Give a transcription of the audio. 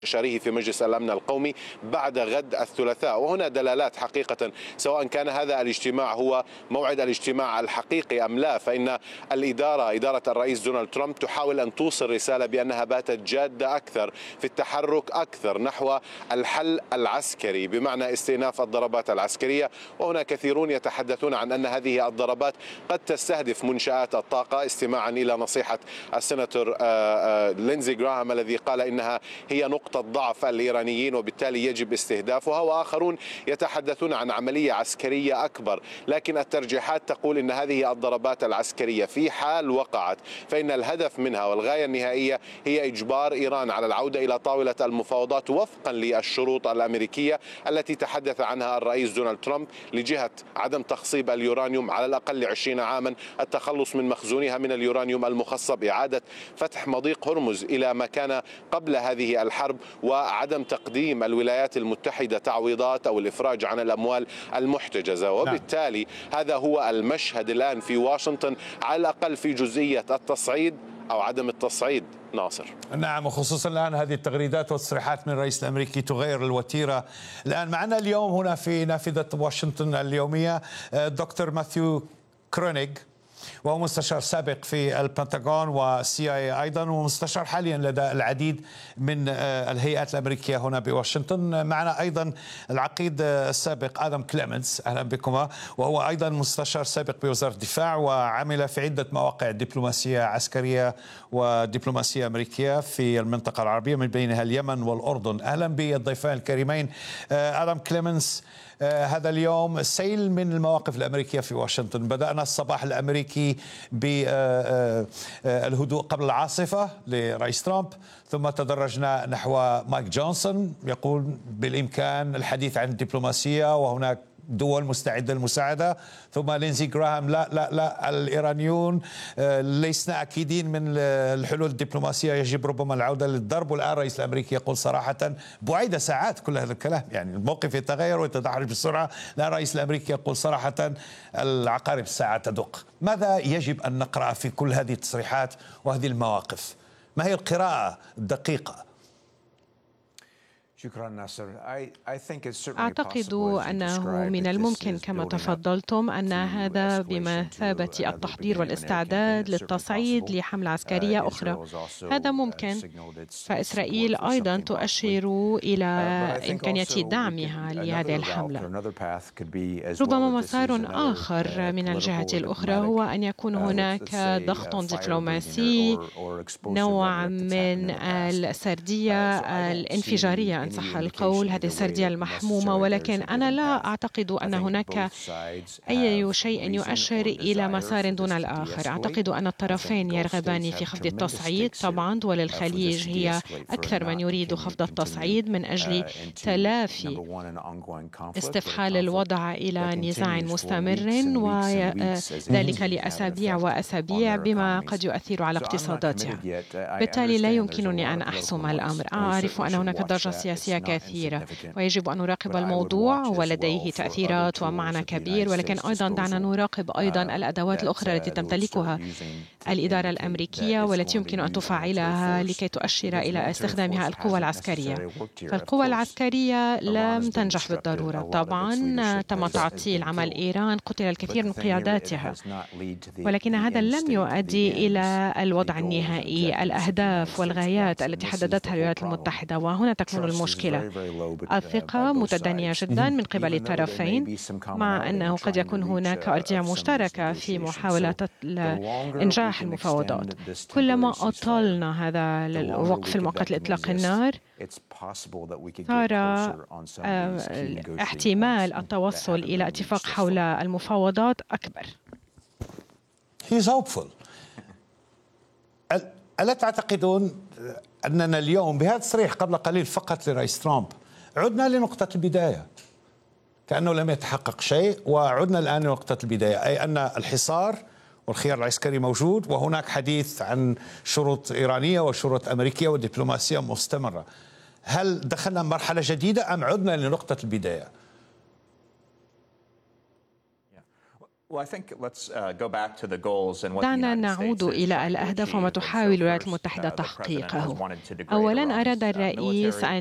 شريه في مجلس الأمن القومي بعد غد الثلاثاء. وهنا دلالات حقيقة سواء كان هذا الاجتماع هو موعد الاجتماع الحقيقي أم لا، فإن إدارة الرئيس دونالد ترامب تحاول أن توصل رسالة بأنها باتت جادة أكثر في التحرك أكثر نحو الحل العسكري بمعنى استئناف الضربات العسكرية. وهنا كثيرون يتحدثون عن أن هذه الضربات قد تستهدف منشآت الطاقة استماعا إلى نصيحة السيناتور لينزي جراهام الذي قال إنها هي نقطة ضعف الإيرانيين وبالتالي يجب استهدافها، وآخرون يتحدثون عن عملية عسكرية أكبر. لكن الترجيحات تقول إن هذه الضربات العسكرية في حال وقعت فإن الهدف منها والغاية النهائية هي إجبار إيران على العودة إلى طاولة المفاوضات وفقا للشروط الأمريكية التي تحدث عنها الرئيس دونالد ترامب لجهة عدم تخصيب اليورانيوم على الأقل 20 عاما، التخلص من مخزونها من اليورانيوم المخصب، إعادة فتح مضيق هرمز إلى ما كان قبل هذه الحرب، وعدم تقديم الولايات المتحدة تعويضات أو الإفراج عن الأموال المحتجزة. وبالتالي هذا هو المشهد الآن في واشنطن على الأقل في جزئية التصعيد أو عدم التصعيد. ناصر. نعم، وخصوصا الآن هذه التغريدات والتصريحات من الرئيس الأمريكي تغير الوتيرة. الآن معنا اليوم هنا في نافذة واشنطن اليومية دكتور ماثيو كرونيغ، وهو مستشار سابق في البنتاغون والسي أيضا، ومستشار حاليا لدى العديد من الهيئات الأمريكية هنا بواشنطن. معنا أيضا العقيد السابق آدم كليمنتس، أهلا بكما، وهو أيضا مستشار سابق بوزارة الدفاع وعمل في عدة مواقع دبلوماسية عسكرية ودبلوماسية أمريكية في المنطقة العربية من بينها اليمن والأردن. أهلا بالضيفين الكريمين. آدم كليمنتس، هذا اليوم سيل من المواقف الأمريكية في واشنطن. بدأنا الصباح الأمريكي بالهدوء قبل العاصفة لرئيس ترامب، ثم تدرجنا نحو مايك جونسون يقول بالإمكان الحديث عن الدبلوماسية وهناك دول مستعدة للمساعدة، ثم لينزي جراهام لا لا لا الإيرانيون لسنا أكيدين من الحلول الدبلوماسية، يجب ربما العودة للضرب. والآن الرئيس الأمريكي يقول صراحة بعيدة ساعات كل هذا الكلام، يعني الموقف يتغير ويتدحرج بسرعة. الآن الرئيس الأمريكي يقول صراحة العقارب الساعة تدق. ماذا يجب أن نقرأ في كل هذه التصريحات وهذه المواقف؟ ما هي القراءة الدقيقة؟ أعتقد أنه من الممكن كما تفضلتم أن هذا بمثابة التحضير والاستعداد للتصعيد لحملة عسكرية أخرى. هذا ممكن، فإسرائيل أيضا تؤشر إلى إمكانية دعمها لهذه الحملة. ربما مسار آخر من الجهة الأخرى هو أن يكون هناك ضغط دبلوماسي، نوع من السردية الانفجارية صح القول، هذه السردية المحمومة، ولكن أنا لا أعتقد أن هناك أي شيء يؤشر إلى مسار دون الآخر. أعتقد أن الطرفين يرغبان في خفض التصعيد. طبعا دول الخليج هي أكثر من يريد خفض التصعيد من أجل تلافي استفحال الوضع إلى نزاع مستمر، وذلك لأسابيع وأسابيع بما قد يؤثر على اقتصاداتها. بالتالي لا يمكنني أن أحسم الأمر. أعرف أن هناك ضجة سياسية كثيرة ويجب أن نراقب الموضوع ولديه تأثيرات ومعنى كبير، ولكن أيضا دعنا نراقب أيضا الأدوات الأخرى التي تمتلكها الإدارة الأمريكية والتي يمكن أن تفعلها لكي تؤشر إلى استخدامها القوى العسكرية. فالقوى العسكرية لم تنجح بالضرورة. طبعا تم تعطيل عمل إيران، قتل الكثير من قياداتها، ولكن هذا لم يؤدي إلى الوضع النهائي، الأهداف والغايات التي حددتها الولايات المتحدة. وهنا تكمن المشكلة. الثقة متدنية جدا من قبل الطرفين، مع أنه قد يكون هناك أرضية مشتركة في محاولة إنجاح المفاوضات. كلما أطلنا هذا الوقف المؤقت لإطلاق النار، صار احتمال التوصل إلى اتفاق حول المفاوضات أكبر. He's hopeful. ألا تعتقدون أننا اليوم بهذا التصريح قبل قليل فقط لرئيس ترامب عدنا لنقطة البداية، كأنه لم يتحقق شيء وعدنا الآن لنقطة البداية، أي أن الحصار والخيار العسكري موجود وهناك حديث عن شروط إيرانية وشروط أمريكية ودبلوماسية مستمرة. هل دخلنا مرحلة جديدة أم عدنا لنقطة البداية؟ دعنا نعود إلى الأهداف وما تحاول الولايات المتحدة تحقيقه. أولاً، أراد الرئيس أن